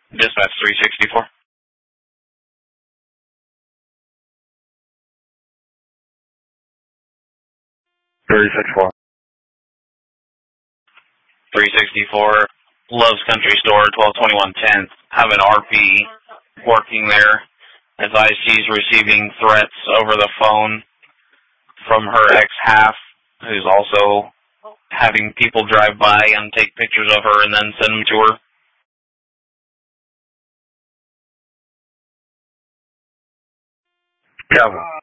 Dispatch 364. .364. 364, Love's Country Store, 1221 10th. Have an RP working there. Advised she's receiving threats over the phone from her ex-half, who's also having people drive by and take pictures of her and then send them to her. Calvin.